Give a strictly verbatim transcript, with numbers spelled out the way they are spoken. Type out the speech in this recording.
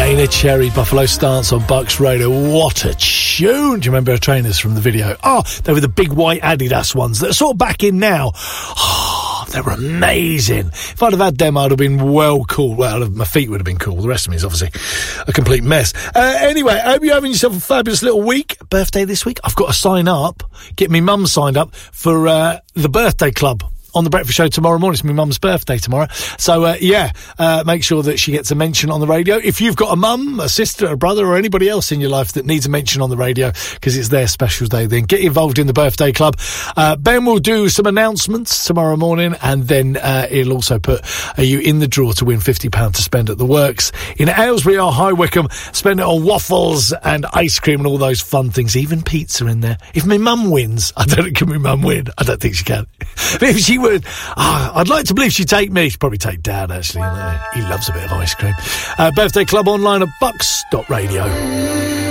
Neneh Cherry, Buffalo Stance on Bucks Radio. What a tune. Do you remember her trainers from the video? Oh, they were the big white Adidas ones that are sort of back in now. Oh, they were amazing. If I'd have had them, I'd have been well cool. Well, my feet would have been cool. The rest of me is obviously a complete mess. Uh, anyway, I hope you're having yourself a fabulous little week. Birthday this week. I've got to sign up, get me mum signed up for uh, the birthday club on the breakfast show tomorrow morning. It's my mum's birthday tomorrow. So, uh, yeah, uh, make sure that she gets a mention on the radio. If you've got a mum, a sister, a brother, or anybody else in your life that needs a mention on the radio because it's their special day, then get involved in the birthday club. Uh, Ben will do some announcements tomorrow morning, and then uh, he'll also put uh, you in the draw to win fifty pounds to spend at the Works in Aylesbury or High Wycombe. Spend it on waffles and ice cream and all those fun things, even pizza in there. If my mum wins, I don't know, can my mum win? I don't think she can. But if she would, oh, I'd like to believe she'd take me. She'd probably take Dad, actually. He loves a bit of ice cream. Uh, birthday club online at bucks dot radio.